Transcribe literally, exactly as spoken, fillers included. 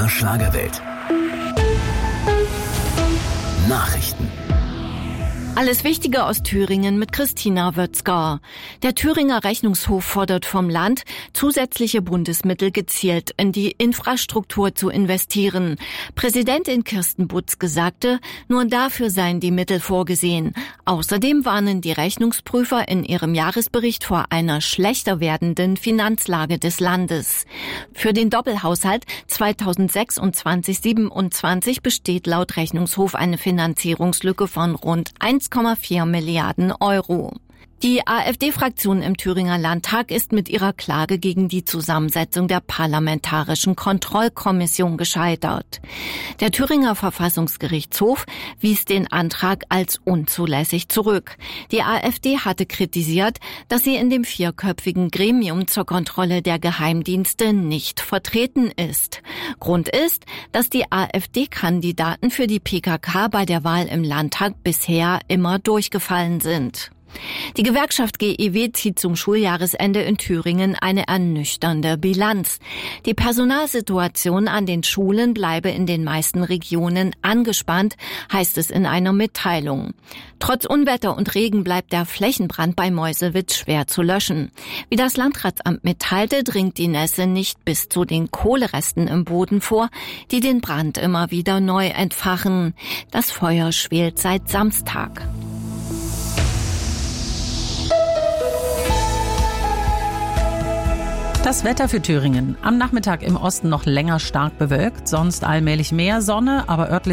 der Schlagerwelt. Nachrichten. Alles Wichtige aus Thüringen mit Christina Wötzger. Der Thüringer Rechnungshof fordert vom Land, zusätzliche Bundesmittel gezielt in die Infrastruktur zu investieren. Präsidentin Kirsten Butzke sagte, nur dafür seien die Mittel vorgesehen. Außerdem warnen die Rechnungsprüfer in ihrem Jahresbericht vor einer schlechter werdenden Finanzlage des Landes. Für den Doppelhaushalt zweitausendsechsundzwanzig siebenundzwanzig besteht laut Rechnungshof eine Finanzierungslücke von rund eins Komma vier Milliarden Euro. Die AfD-Fraktion im Thüringer Landtag ist mit ihrer Klage gegen die Zusammensetzung der Parlamentarischen Kontrollkommission gescheitert. Der Thüringer Verfassungsgerichtshof wies den Antrag als unzulässig zurück. Die AfD hatte kritisiert, dass sie in dem vierköpfigen Gremium zur Kontrolle der Geheimdienste nicht vertreten ist. Grund ist, dass die AfD-Kandidaten für die P K K bei der Wahl im Landtag bisher immer durchgefallen sind. Die Gewerkschaft G E W zieht zum Schuljahresende in Thüringen eine ernüchternde Bilanz. Die Personalsituation an den Schulen bleibe in den meisten Regionen angespannt, heißt es in einer Mitteilung. Trotz Unwetter und Regen bleibt der Flächenbrand bei Meuselwitz schwer zu löschen. Wie das Landratsamt mitteilte, dringt die Nässe nicht bis zu den Kohleresten im Boden vor, die den Brand immer wieder neu entfachen. Das Feuer schwelt seit Samstag. Das Wetter für Thüringen. Am Nachmittag im Osten noch länger stark bewölkt, sonst allmählich mehr Sonne, aber örtlich